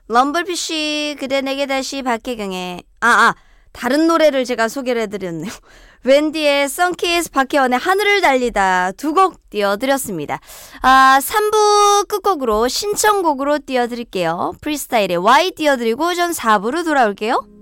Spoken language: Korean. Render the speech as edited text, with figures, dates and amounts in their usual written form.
럼블피쉬 그대 내게 다시 박혜경의 다른 노래를 제가 소개를 해드렸네요. 웬디의 썬키스 박혜원의 하늘을 달리다 두 곡 띄워드렸습니다. 3부 끝곡으로 신청곡으로 띄워드릴게요. 프리스타일의 Y 띄워드리고 전 4부로 돌아올게요.